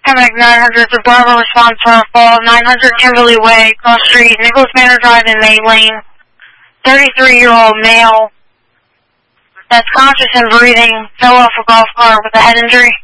Hemlock 900 for Bravo response to our fall. 900 Kimberly Way, Cross Street, Nicholas Manor Drive in May Lane. 33-year-old male that's conscious and breathing fell off a golf cart with a head injury.